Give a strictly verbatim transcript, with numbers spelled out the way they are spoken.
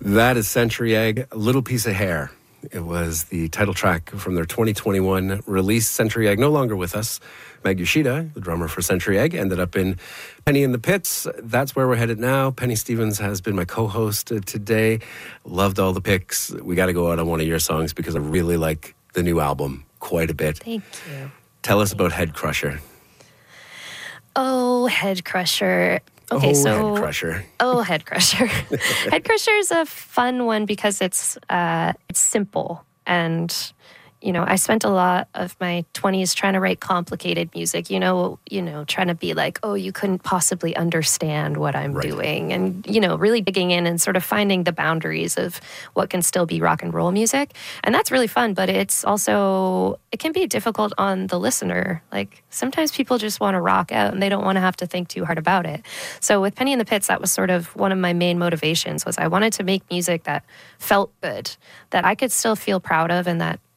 That is Century Egg, A Little Piece of Hair. It was the title track from their twenty twenty-one release. Century Egg no longer with us. Meg Yoshida, the drummer for Century Egg, ended up in Penny in the Pits. That's where we're headed now. Penny Stevens has been my co-host today. Loved all the picks. We got to go out on one of your songs because I really like the new album quite a bit. Thank you. Tell us about Head Crusher. Oh, Head Crusher. Okay, oh, so Head Crusher. Oh, Head Crusher. Head Crusher is a fun one because it's uh, it's simple, and you know, I spent a lot of my twenties trying to write complicated music. You know, you know, trying to be like, oh, you couldn't possibly understand what I'm right. doing, and you know, really digging in and sort of finding the boundaries of what can still be rock and roll music, and that's really fun. But it's also it can be difficult on the listener. Like sometimes people just want to rock out and they don't want to have to think too hard about it. So with Penny in the Pits, that was sort of one of my main motivations. Was I wanted to make music that felt good, that I could still feel proud of, and that